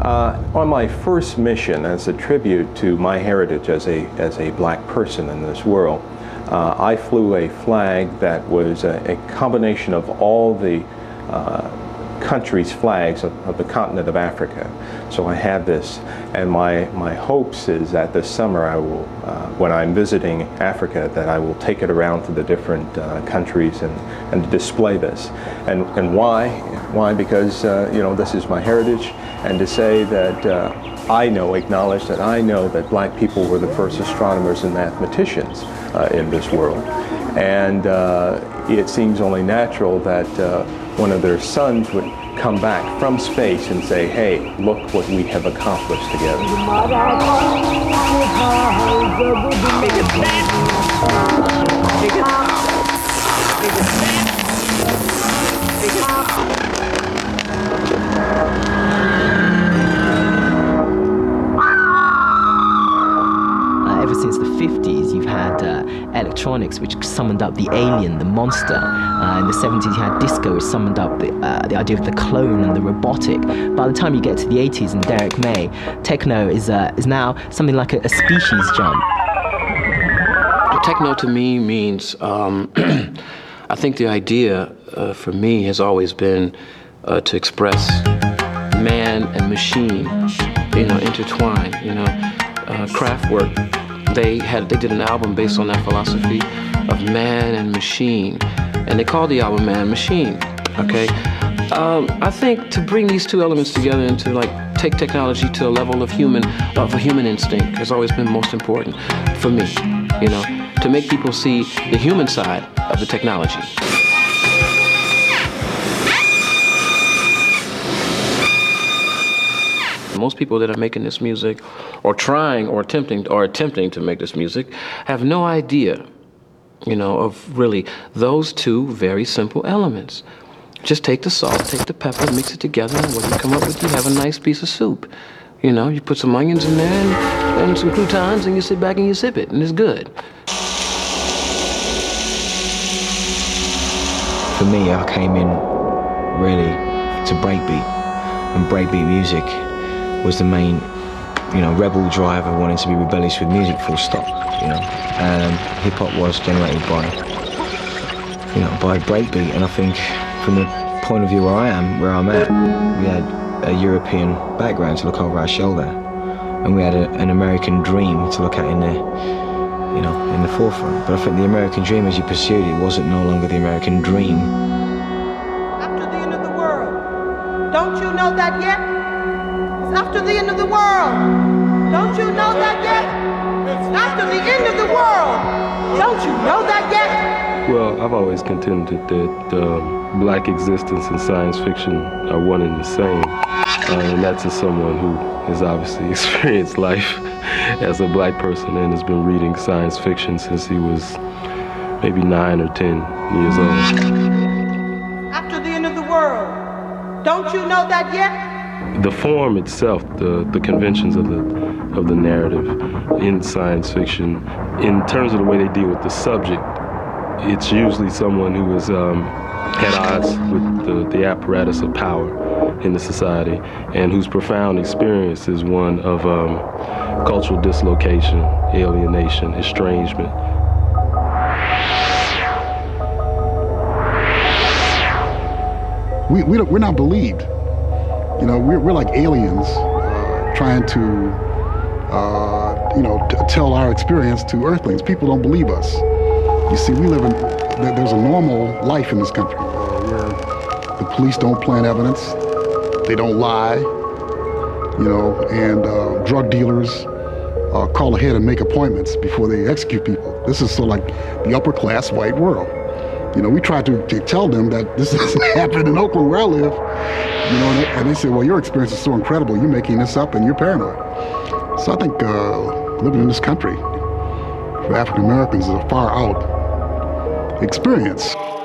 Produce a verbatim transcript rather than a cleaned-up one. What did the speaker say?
Uh, on my first mission, as a tribute to my heritage as a, as a black person in this world, uh, I flew a flag that was a, a combination of all the uh, countries' flags of, of the continent of Africa. So I have this, and my, my hopes is that this summer I will, uh, when I'm visiting Africa, that I will take it around to the different uh, countries and, and display this. And, and why? Why? Because uh, you know, this is my heritage, and to say that uh, I know, acknowledge that I know that black people were the first astronomers and mathematicians uh, in this world. And uh, it seems only natural that uh, one of their sons would come back from space and say, hey, look what we have accomplished together. Ever since the fifties, you've had uh, electronics, which summoned up the alien, the monster. Uh, in the seventies, you had disco, which summoned up the, uh, the idea of the clone and the robotic. By the time you get to the eighties and Derek May, techno is, uh, is now something like a, a species jump. Techno to me means, um, I think the idea uh, for me has always been uh, to express man and machine, you know, intertwined, you know, uh, Kraftwerk. They had they did an album based on that philosophy of man and machine, and they called the album Man Machine. Okay, um, I think to bring these two elements together and to like take technology to a level of human of a human instinct has always been most important for me. You know, to make people see the human side of the technology. Most people that are making this music, or trying, or attempting, or attempting to make this music, have no idea, you know, of really those two very simple elements. Just take the salt, take the pepper, mix it together, and what you come up with, you have a nice piece of soup. You know, you put some onions in there and, and some croutons, and you sit back and you sip it, and it's good. For me, I came in really to breakbeat, and breakbeat music was the main, you know, rebel driver, wanting to be rebellious with music, full stop, you know. And um, hip-hop was generated by, you know, by breakbeat. And I think from the point of view where I am, where I'm at, we had a European background to look over our shoulder, and we had a, an American dream to look at in the, you know, in the forefront. But I think the American dream, as you pursued it, wasn't no longer the American dream. After the end of the world, don't you know that yet? It's after the end of the world. Don't you know that yet? It's after the end of the world. Don't you know that yet? Well, I've always contended that uh, black existence and science fiction are one and the same. Uh, and that's as someone who has obviously experienced life as a black person and has been reading science fiction since he was maybe nine or ten years old. After the end of the world. Don't you know that yet? The form itself, the, the conventions of the of the narrative in science fiction, in terms of the way they deal with the subject, it's usually someone who is um, at odds with the, the apparatus of power in the society, and whose profound experience is one of um, cultural dislocation, alienation, estrangement. We, we don't, we're not believed. You know, we're, we're like aliens uh, trying to, uh, you know, t- tell our experience to earthlings. People don't believe us. You see, we live in, there's a normal life in this country uh, where the police don't plant evidence, they don't lie, you know, and uh, drug dealers uh, call ahead and make appointments before they execute people. This is sort of like the upper class white world. You know, we try to, to tell them that this doesn't happen in Oakland where I live, you know, and they, and they say, well, your experience is so incredible, you're making this up and you're paranoid. So I think uh, living in this country for African Americans is a far out experience.